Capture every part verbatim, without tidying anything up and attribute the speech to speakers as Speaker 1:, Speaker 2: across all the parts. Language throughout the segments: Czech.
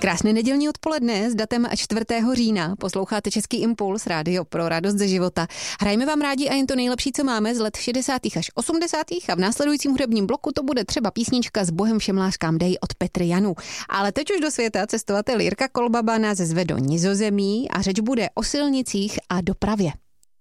Speaker 1: Krásné nedělní odpoledne s datem čtvrtého října. Posloucháte Český impuls, rádio pro radost ze života. Hrajeme vám rádi a jen to nejlepší, co máme z let šedesátých až osmdesátých a v následujícím hudebním bloku to bude třeba písnička S Bohem všem láskám dej od Petry Janu. Ale teď už do světa cestovatel Jirka Kolbaba nás zve do Nizozemí a řeč bude o silnicích a dopravě.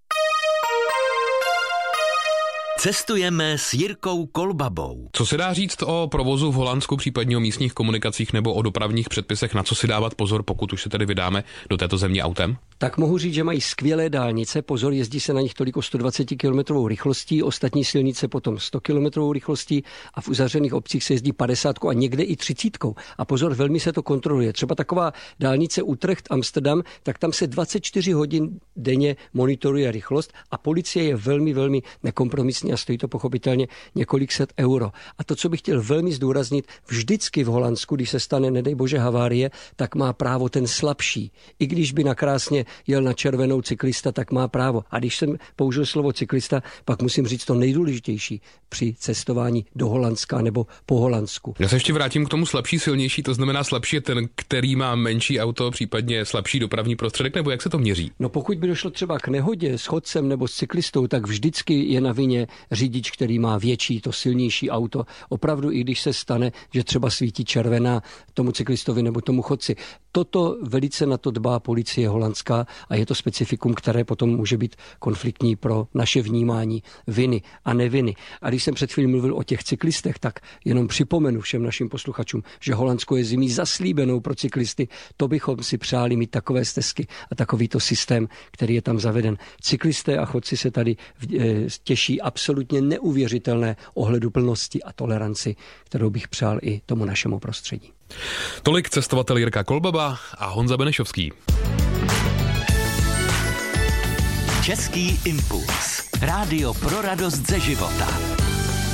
Speaker 2: Cestujeme s Jirkou Kolbabou.
Speaker 3: Co se dá říct o provozu v Holandsku, případně o místních komunikacích nebo o dopravních předpisech, na co si dávat pozor, pokud už se tedy vydáme do této země autem?
Speaker 4: Tak mohu říct, že mají skvělé dálnice, pozor, jezdí se na nich toliko sto dvacet kilometrů rychlostí, ostatní silnice potom sto kilometrů rychlostí a v uzavřených obcích se jezdí padesát a někde i třicet. A pozor, velmi se to kontroluje. Třeba taková dálnice Utrecht Amsterdam, tak tam se dvacet čtyři hodin denně monitoruje rychlost a policie je velmi, velmi nekompromisní a stojí to pochopitelně několik set euro. A to, co bych chtěl velmi zdůraznit, vždycky v Holandsku, když se stane, nedej bože, havárie, tak má právo ten slabší. I když by nakrásně jel na červenou cyklista, tak má právo. A když jsem použil slovo cyklista, pak musím říct to nejdůležitější při cestování do Holandska nebo po Holandsku.
Speaker 3: Já se ještě vrátím k tomu slabší, silnější, to znamená slabší je ten, který má menší auto, případně slabší dopravní prostředek, nebo jak se to měří?
Speaker 4: No pokud by došlo třeba k nehodě s chodcem nebo s cyklistou, tak vždycky je na vině řidič, který má větší, to silnější auto. Opravdu, i když se stane, že třeba svítí červená tomu cyklistovi nebo tomu chodci. Toto velice na to dbá policie holandská a je to specifikum, které potom může být konfliktní pro naše vnímání viny a neviny. A když jsem před chvílí mluvil o těch cyklistech, tak jenom připomenu všem našim posluchačům, že Holandsko je zemí zaslíbenou pro cyklisty. To bychom si přáli mít takové stezky a takovýto systém, který je tam zaveden. Cyklisté a chodci se tady těší absolutně neuvěřitelné ohleduplnosti a toleranci, kterou bych přál i tomu našemu prostředí.
Speaker 3: Tolik cestovatel Jirka Kolbaba a Honza Benešovský.
Speaker 2: Český impuls. Rádio pro radost ze života.